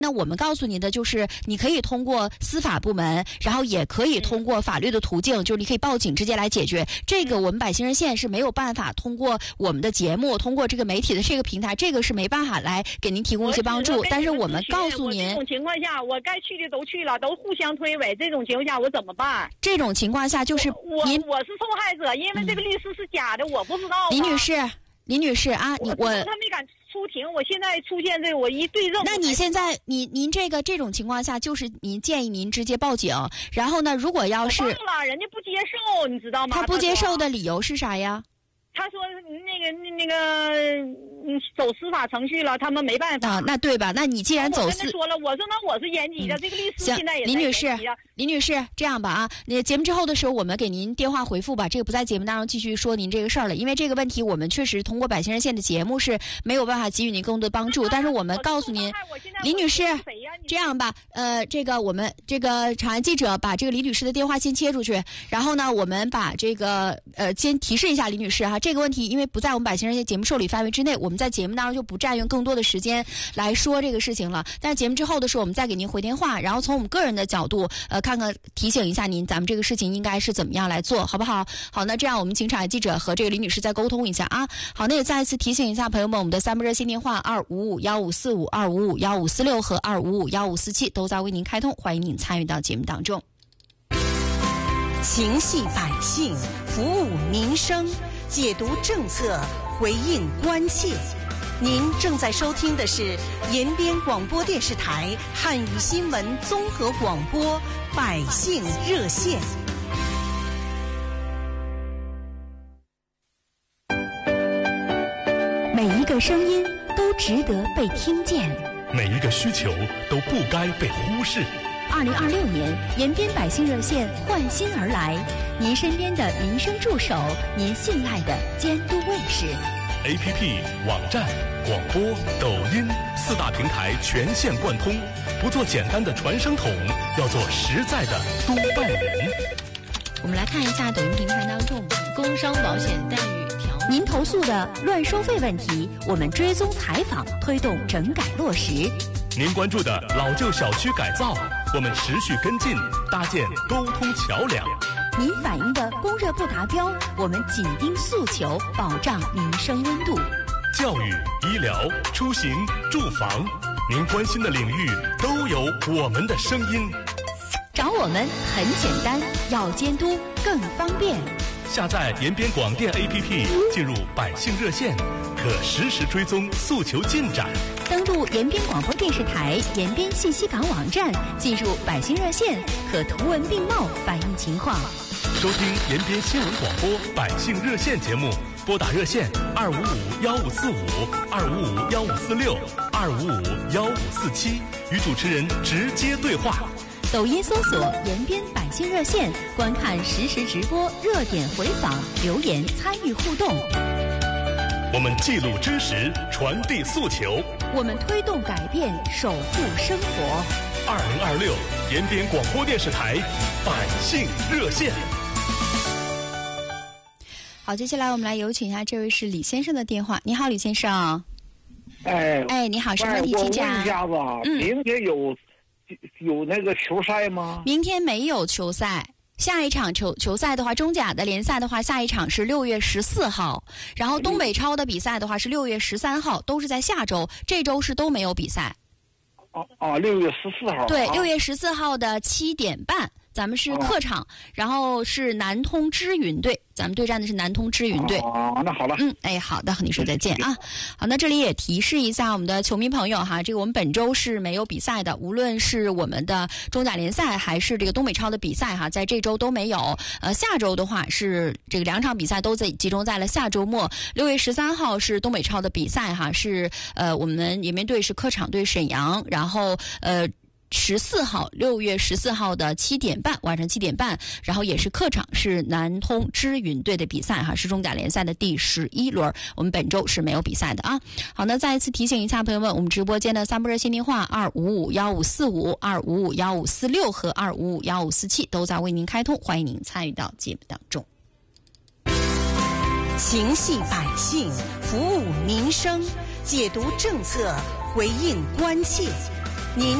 那我们告诉您的就是，你可以通过司法部门，然后也可以通过法律的途径，就是你可以报警直接来解决。这个我们百姓热线是没有办法通过我们的节目，通过这个媒体的这个平台，这个是没办法来给您提供一些帮助。但是我们告诉您， 这种情况下，我该去的都去了，都互相推诿，这种情况下我怎么办？ 这种情况下就是我是受害者，因为这个律师是假的，我不知道。 李女士啊， 他没敢出庭，我现在出现这个，我一对证。 那你现在您这种情况下，就是建议您直接报警。然后呢，如果要是了，人家不接受，你知道吗？ 他不接受的理由是啥呀？ 他说那个走司法程序了，他们没办法啊。那对吧？那你既然走我跟他说了，我说那我是延吉的，这个律师现在也在延吉啊。 林女士，这样吧啊，那节目之后的时候，我们给您电话回复吧。这个不在节目当中继续说您这个事儿了，因为这个问题我们确实通过百姓热线的节目是没有办法给予您更多的帮助。但是我们告诉您，林女士，这样吧，这个我们这个场外记者把这个李女士的电话先切出去，然后呢，我们把这个先提示一下李女士哈，这个问题因为不在我们百姓热线节目受理范围之内，我们在节目当中就不占用更多的时间来说这个事情了。但是节目之后的时候，我们再给您回电话，然后从我们个人的角度，看看提醒一下您，咱们这个事情应该是怎么样来做，好不好？好，那这样我们请场外记者和这个李女士再沟通一下啊。好，那也再一次提醒一下朋友们，我们的3部热线电话2551545、2551546和2551547都在为您开通，欢迎您参与到节目当中。 情系百姓，服务民生，解读政策，回应关切。您正在收听的是延边广播电视台汉语新闻综合广播百姓热线。 每一个声音都值得被听见， 每一个需求都不该被忽视。 2026年，延边百姓热线焕新而来，您身边的民生助手，您信赖的监督卫士。 APP、网站、广播、抖音4大平台全线贯通，不做简单的传声筒，要做实在的督办人。 我们来看一下抖音平台当中工伤保险待遇条文。 您投诉的乱收费问题，我们追踪采访，推动整改落实。 您关注的老旧小区改造，我们持续跟进，搭建沟通桥梁。 您反映的供热不达标，我们紧盯诉求，保障民生温度。 教育、医疗、出行、住房，您关心的领域都有我们的声音。 找我们很简单，要监督更方便。 下载延边广电 APP， 进入百姓热线，可实时追踪诉求进展。 登录延边广播电视台延边信息港网站，进入百姓热线，可图文并茂反映情况。 收听延边新闻广播百姓热线节目，拨打热线2551545、2551546、2551547，与主持人直接对话。 抖音搜索延边百姓热线，观看实时直播、热点回访、留言参与互动。 我们记录知识，传递诉求， 我们推动改变，守护生活。 2026延边广播电视台百姓热线。 好，接下来我们来有请一下这位是李先生的电话。你好，李先生。 哎， 你好，什么问题请讲？ 我问一下子啊，明天有那个球赛吗？ 明天没有球赛。下一场球赛的话，中甲的联赛的话，下一场是6月14号，然后东北超的比赛的话是6月13号，都是在下周，这周是都没有比赛。 6月14号。 对，6月14号的7点半，咱们是客场，然后是南通知云队，咱们对战的是南通知云队。 那好了。 好的，和你说再见啊。好，那这里也提示一下我们的球迷朋友哈，这个我们本周是没有比赛的，无论是我们的中甲联赛还是这个东北超的比赛哈，在这周都没有。下周的话是这个2场比赛都集中在了下周末。6月13号是东北超的比赛哈，是我们延边队是客场对沈阳，然后6月14号的7点半，晚上7点半，然后也是客场是南通知云队的比赛哈，是中甲联赛的第11轮，我们本周是没有比赛的啊。好，那再一次提醒一下朋友们，我们直播间的3部热线电话2551545、2551546和2551547都在为您开通，欢迎您参与到节目当中。 情系百姓，服务民生，解读政策，回应关切。 您